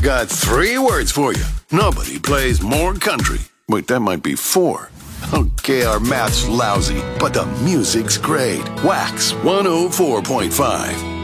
got 3 words for you. Nobody plays more country. Wait, that might be 4. Okay, our math's lousy, but the music's great. Wax 104.5.